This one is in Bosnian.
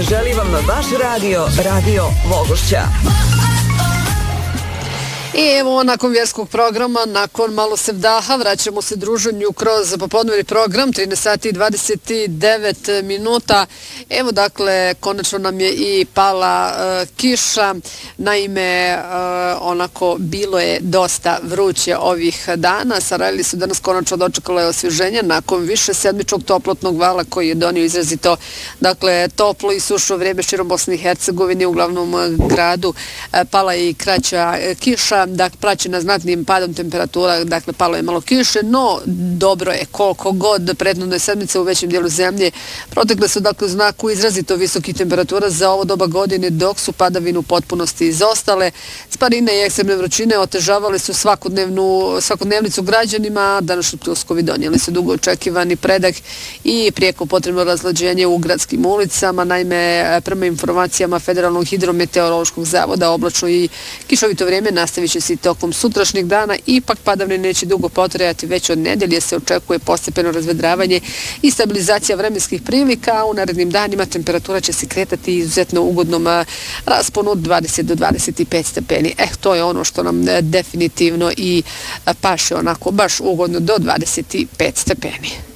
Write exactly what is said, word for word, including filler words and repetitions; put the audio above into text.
želi vam vaš radio, Radio Vogošća. I evo, nakon vjerskog programa, nakon malo sevdaha, vraćamo se druženju kroz popodnevni program, trinaest sati i dvadeset devet minuta. Evo, dakle, konačno nam je i pala uh, kiša. Naime, uh, onako, bilo je dosta vruće ovih dana. Sarajli su danas konačno dočekale osvježenja nakon više sedmičnog toplotnog vala koji je donio izrazito, dakle, toplo i sušno vrijeme širom Bosne i Hercegovine, u glavnom gradu. Uh, pala je i kraća uh, kiša, dakle, praćena znatnim padom temperatura, dakle, palo je malo kiše, no dobro je koliko god prethodne sedmice u većem dijelu zemlje protekle su, dakle, u znaku izrazito visokih temperatura za ovo doba godine, dok su padavine u potpunosti izostale. Sparine i ekstremne vrućine otežavale su svakodnevnu, svakodnevnicu građanima, današnji pljuskovi donijeli su dugo očekivani predah i prijeko potrebno razlađenje u gradskim ulicama. Naime, prema informacijama Federalnog hidrometeorološkog zavoda, oblačno i kišovito vrijeme nastavit će se tokom sutrašnjeg dana. Ipak padavine neće dugo potrajati, već od nedelje se očekuje postepeno razvedravanje i stabilizacija vremenskih prilika, a u narednim danima temperatura će se kretati izuzetno ugodnom rasponu od dvadeset do dvadeset pet stepeni. Eh, to je ono što nam definitivno i paše onako baš ugodno do dvadeset pet stepeni.